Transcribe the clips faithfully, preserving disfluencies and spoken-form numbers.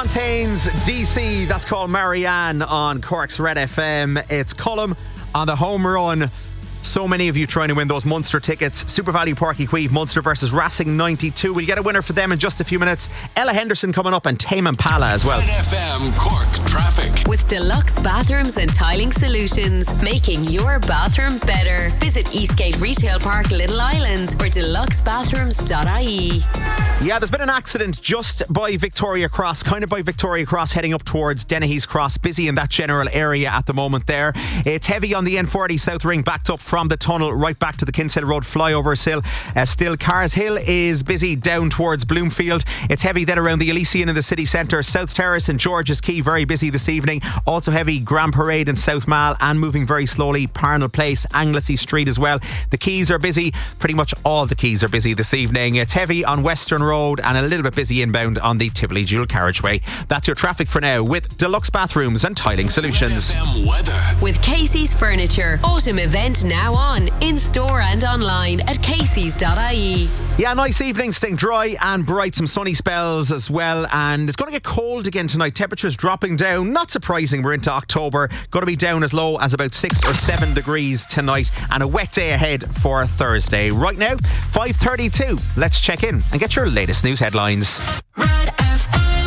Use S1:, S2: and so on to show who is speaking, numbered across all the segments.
S1: Fontaines, D C. That's called Marianne on Cork's Red F M. It's Cullum on the home run. So many of you trying to win those Munster tickets. Super Value Páirc Uí Chaoimh, Munster versus Racing ninety-two. We'll get a winner for them in just a few minutes. Ella Henderson coming up and Tame Impala as well.
S2: Red F M Cork traffic.
S3: With Deluxe Bathrooms and Tiling Solutions, making your bathroom better. Visit Eastgate Retail Park, Little Island, or deluxe bathrooms dot I E.
S1: Yeah, there's been an accident just by Victoria Cross, kind of by Victoria Cross, heading up towards Dennehy's Cross. Busy in that general area at the moment there. It's heavy on the N forty South Ring, backed up from the tunnel right back to the Kinsale Road flyover still. Uh, still, Cars Hill is busy down towards Bloomfield. It's heavy then around the Elysian in the city centre. South Terrace and George's Quay, very busy this evening. Also heavy Grand Parade in South Mall, and moving very slowly Parnell Place, Anglesey Street as well. The quays are busy. Pretty much all the quays are busy this evening. It's heavy on Western Road and a little bit busy inbound on the Tivoli dual carriageway. That's your traffic for now with Deluxe Bathrooms and Tiling Solutions.
S2: Red F M weather.
S3: With Casey's Furniture. Autumn event now on. In store and online at caseys dot I E.
S1: Yeah, nice evening, staying dry and bright. Some sunny spells as well. And it's going to get cold again tonight. Temperatures dropping down. Not surprising, we're into October. Going to be down as low as about six or seven degrees tonight. And a wet day ahead for Thursday. Right now, five thirty-two. Let's check in and get your latest news headlines.
S4: Red F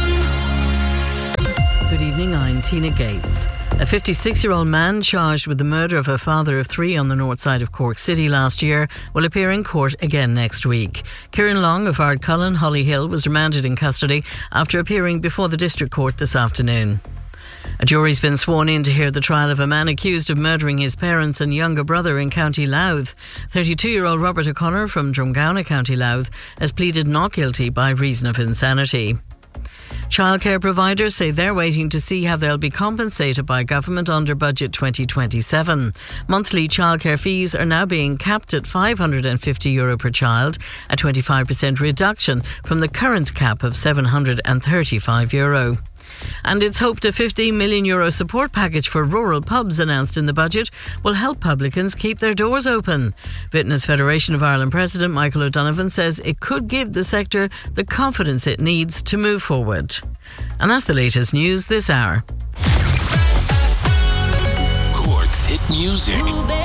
S4: M. Good evening, I'm Tina Gates. A fifty-six-year-old man charged with the murder of a father of three on the north side of Cork City last year will appear in court again next week. Kieran Long of Ardcullen, Hollyhill, was remanded in custody after appearing before the district court this afternoon. A jury's been sworn in to hear the trial of a man accused of murdering his parents and younger brother in County Louth. thirty-two-year-old Robert O'Connor from Drumgownagh, County Louth, has pleaded not guilty by reason of insanity. Childcare providers say they're waiting to see how they'll be compensated by government under budget twenty twenty-seven. Monthly childcare fees are now being capped at five hundred fifty euro per child, a twenty-five percent reduction from the current cap of seven hundred thirty-five euro. And it's hoped a fifteen million euro support package for rural pubs announced in the budget will help publicans keep their doors open. Vintners Federation of Ireland President Michael O'Donovan says it could give the sector the confidence it needs to move forward. And that's the latest news this hour.
S2: Cork's hit music.